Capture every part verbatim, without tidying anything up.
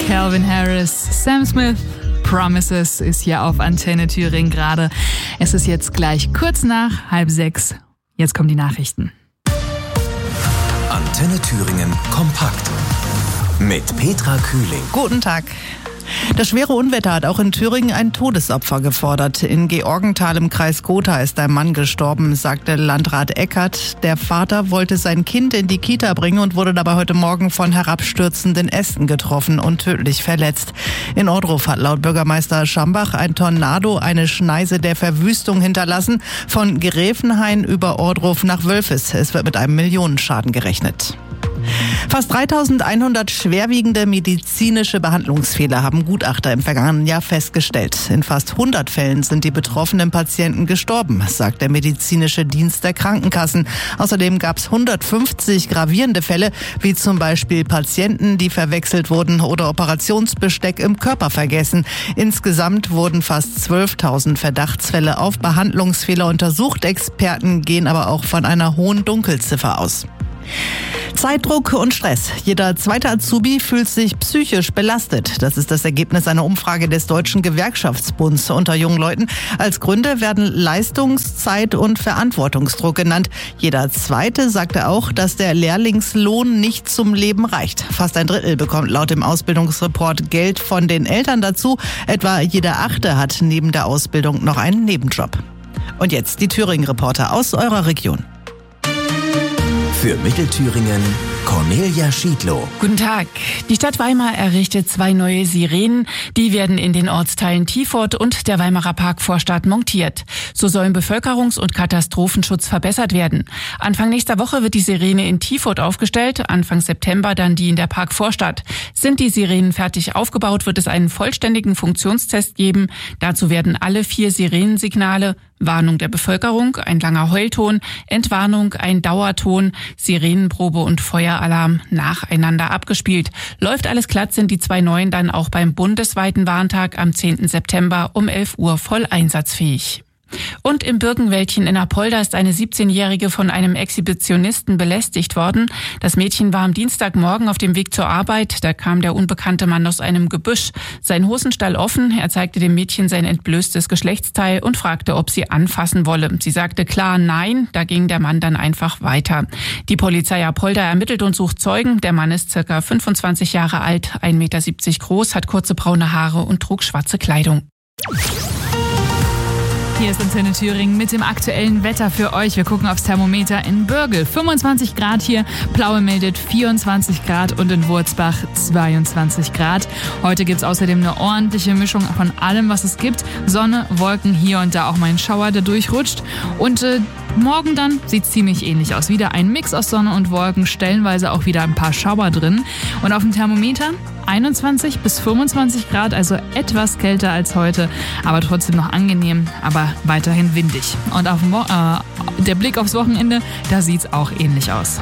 Calvin Harris, Sam Smith, Promises ist hier auf Antenne Thüringen gerade. Es ist jetzt gleich kurz nach halb sechs. Jetzt kommen die Nachrichten. Antenne Thüringen kompakt mit Petra Kühling. Guten Tag. Das schwere Unwetter hat auch in Thüringen ein Todesopfer gefordert. In Georgenthal im Kreis Gotha ist ein Mann gestorben, sagte Landrat Eckert. Der Vater wollte sein Kind in die Kita bringen und wurde dabei heute Morgen von herabstürzenden Ästen getroffen und tödlich verletzt. In Ohrdruf hat laut Bürgermeister Schambach ein Tornado eine Schneise der Verwüstung hinterlassen. Von Gräfenhain über Ohrdruf nach Wölfes. Es wird mit einem Millionenschaden gerechnet. Fast dreitausendeinhundert schwerwiegende medizinische Behandlungsfehler haben Gutachter im vergangenen Jahr festgestellt. In fast hundert Fällen sind die betroffenen Patienten gestorben, sagt der medizinische Dienst der Krankenkassen. Außerdem gab es hundertfünfzig gravierende Fälle, wie zum Beispiel Patienten, die verwechselt wurden oder Operationsbesteck im Körper vergessen. Insgesamt wurden fast zwölftausend Verdachtsfälle auf Behandlungsfehler untersucht. Experten gehen aber auch von einer hohen Dunkelziffer aus. Zeitdruck und Stress. Jeder zweite Azubi fühlt sich psychisch belastet. Das ist das Ergebnis einer Umfrage des Deutschen Gewerkschaftsbunds unter jungen Leuten. Als Gründe werden Leistungszeit und Verantwortungsdruck genannt. Jeder zweite sagte auch, dass der Lehrlingslohn nicht zum Leben reicht. Fast ein Drittel bekommt laut dem Ausbildungsreport Geld von den Eltern dazu. Etwa jeder Achte hat neben der Ausbildung noch einen Nebenjob. Und jetzt die Thüringen-Reporter aus eurer Region. Für Mittelthüringen Cornelia Schiedlow. Guten Tag. Die Stadt Weimar errichtet zwei neue Sirenen. Die werden in den Ortsteilen Tiefort und der Weimarer Parkvorstadt montiert. So sollen Bevölkerungs- und Katastrophenschutz verbessert werden. Anfang nächster Woche wird die Sirene in Tiefort aufgestellt, Anfang September dann die in der Parkvorstadt. Sind die Sirenen fertig aufgebaut, wird es einen vollständigen Funktionstest geben. Dazu werden alle vier Sirenensignale Warnung der Bevölkerung, ein langer Heulton, Entwarnung, ein Dauerton, Sirenenprobe und Feueralarm nacheinander abgespielt. Läuft alles glatt, sind die zwei neuen dann auch beim bundesweiten Warntag am zehnten September um elf Uhr voll einsatzfähig. Und im Birkenwäldchen in Apolda ist eine siebzehnjährige von einem Exhibitionisten belästigt worden. Das Mädchen war am Dienstagmorgen auf dem Weg zur Arbeit. Da kam der unbekannte Mann aus einem Gebüsch. Sein Hosenstall offen. Er zeigte dem Mädchen sein entblößtes Geschlechtsteil und fragte, ob sie anfassen wolle. Sie sagte klar nein. Da ging der Mann dann einfach weiter. Die Polizei Apolda ermittelt und sucht Zeugen. Der Mann ist circa fünfundzwanzig Jahre alt, ein Meter siebzig groß, hat kurze braune Haare und trug schwarze Kleidung. Hier ist Antenne Thüringen mit dem aktuellen Wetter für euch. Wir gucken aufs Thermometer in Bürgel. fünfundzwanzig Grad hier, Plaue meldet vierundzwanzig Grad und in Wurzbach zweiundzwanzig Grad. Heute gibt es außerdem eine ordentliche Mischung von allem, was es gibt. Sonne, Wolken, hier und da auch mal ein Schauer, der durchrutscht. Und äh, morgen dann sieht es ziemlich ähnlich aus. Wieder ein Mix aus Sonne und Wolken, stellenweise auch wieder ein paar Schauer drin. Und auf dem Thermometer einundzwanzig bis fünfundzwanzig Grad, also etwas kälter als heute, aber trotzdem noch angenehm, aber weiterhin windig. Und auf dem Wo- äh, der Blick aufs Wochenende, da sieht es auch ähnlich aus.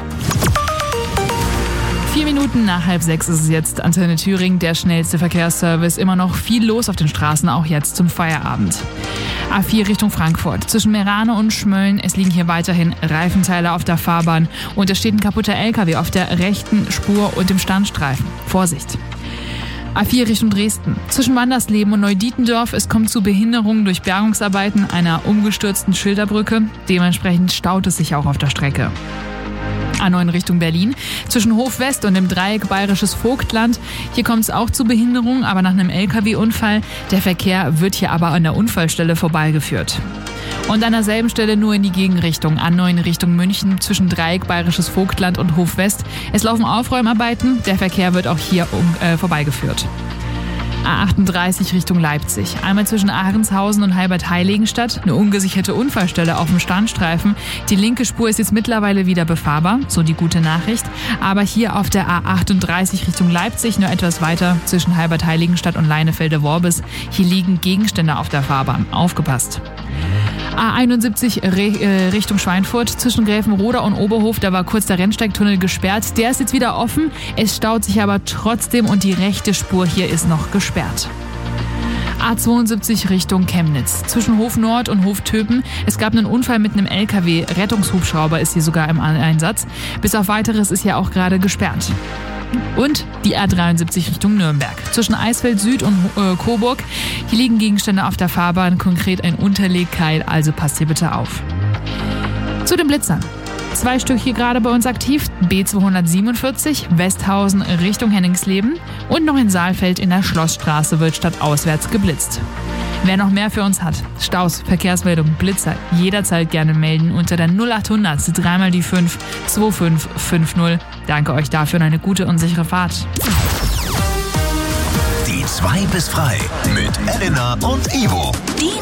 Vier Minuten nach halb sechs ist es jetzt. Antenne Thüringen, der schnellste Verkehrsservice. Immer noch viel los auf den Straßen, auch jetzt zum Feierabend. A vier Richtung Frankfurt. Zwischen Merane und Schmölln. Es liegen hier weiterhin Reifenteile auf der Fahrbahn. Und es steht ein kaputter L K W auf der rechten Spur und im Standstreifen. Vorsicht! A vier Richtung Dresden. Zwischen Wandersleben und Neudietendorf. Es kommt zu Behinderungen durch Bergungsarbeiten einer umgestürzten Schilderbrücke. Dementsprechend staut es sich auch auf der Strecke. A neun Richtung Berlin. Zwischen Hof West und dem Dreieck Bayerisches Vogtland. Hier kommt es auch zu Behinderungen, aber nach einem L K W-Unfall. Der Verkehr wird hier aber an der Unfallstelle vorbeigeführt. Und an derselben Stelle nur in die Gegenrichtung. A neun Richtung München zwischen Dreieck Bayerisches Vogtland und Hof West. Es laufen Aufräumarbeiten. Der Verkehr wird auch hier um, äh, vorbeigeführt. A achtunddreißig Richtung Leipzig. Einmal zwischen Ahrenshausen und Halbert-Heiligenstadt. Eine ungesicherte Unfallstelle auf dem Standstreifen. Die linke Spur ist jetzt mittlerweile wieder befahrbar. So die gute Nachricht. Aber hier auf der A achtunddreißig Richtung Leipzig, nur etwas weiter zwischen Halbert-Heiligenstadt und Leinefelde-Worbis. Hier liegen Gegenstände auf der Fahrbahn. Aufgepasst. A einundsiebzig Re- äh, Richtung Schweinfurt zwischen Gräfenroda und Oberhof, da war kurz der Rennsteigtunnel gesperrt. Der ist jetzt wieder offen, es staut sich aber trotzdem und die rechte Spur hier ist noch gesperrt. A zweiundsiebzig Richtung Chemnitz. Zwischen Hof Nord und Hof Töpen. Es gab einen Unfall mit einem L K W. Rettungshubschrauber ist hier sogar im Einsatz. Bis auf Weiteres ist hier auch gerade gesperrt. Und die A dreiundsiebzig Richtung Nürnberg. Zwischen Eisfeld Süd und äh, Coburg. Hier liegen Gegenstände auf der Fahrbahn, konkret ein Unterlegkeil, also passt hier bitte auf. Zu den Blitzern. Zwei Stück hier gerade bei uns aktiv. B zweihundertsiebenundvierzig, Westhausen Richtung Henningsleben. Und noch in Saalfeld in der Schlossstraße wird stadtauswärts geblitzt. Wer noch mehr für uns hat, Staus, Verkehrsmeldung, Blitzer, jederzeit gerne melden unter der null achthundert dreimal die fünf zwei fünf fünf null. Danke euch dafür und eine gute und sichere Fahrt. Die zwei bis frei mit Elena und Ivo. Die